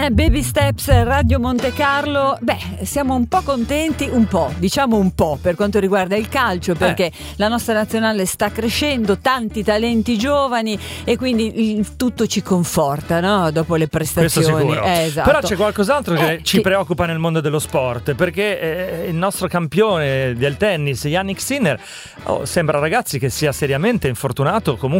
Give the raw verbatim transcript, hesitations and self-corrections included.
Eh, Baby Steps, Radio Monte Carlo. Beh, siamo un po' contenti, un po', diciamo un po' per quanto riguarda il calcio, perché eh. la nostra nazionale sta crescendo, tanti talenti giovani e quindi il tutto ci conforta, no? Dopo le prestazioni. Questo sicuro. Eh, esatto. Però c'è qualcos'altro che eh, ci che... preoccupa nel mondo dello sport, perché eh, il nostro campione del tennis, Jannik Sinner, oh, sembra ragazzi che sia seriamente infortunato, comunque